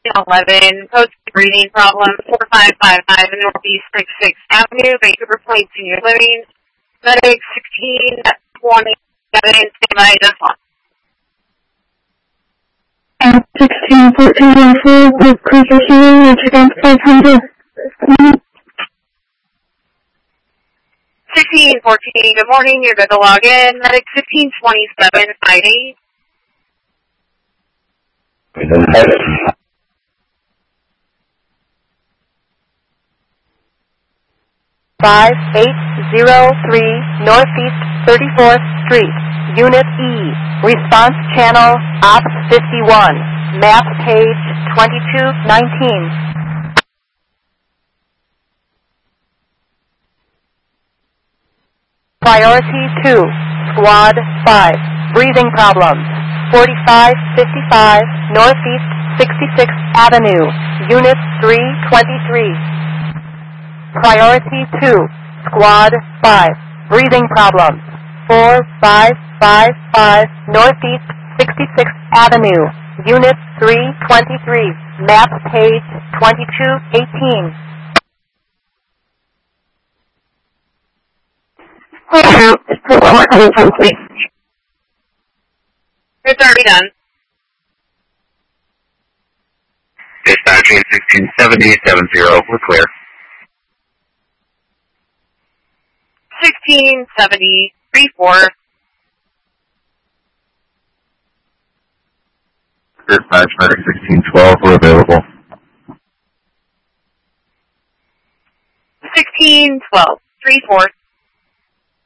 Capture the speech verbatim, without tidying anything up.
eleven, post breathing problem, four five five five Northeast sixty-sixth Avenue, Vancouver Plains Senior Living. Medic sixteen twenty-seven, standby just one. And sixteen fourteen one four, with Cruiser Healing, and check out five hundred. sixteen fourteen, good morning, you're good to log in. Medic fifteen twenty-seven, five eight. five eight zero three Northeast thirty-fourth Street, Unit E, Response Channel, Ops fifty-one, Map Page twenty-two nineteen. Priority two, Squad five, breathing problems, forty-five fifty-five Northeast sixty-sixth Avenue, Unit three twenty-three. Priority two, Squad five, breathing problems, four five five five Northeast sixty-sixth Avenue, Unit three twenty-three, Map Page twenty-two eighteen. It's already done. Dispatching sixteen seventy seventy, we're clear. sixteen seventy, three four. Dispatch medic sixteen twelve, we're available. sixteen twelve, three four.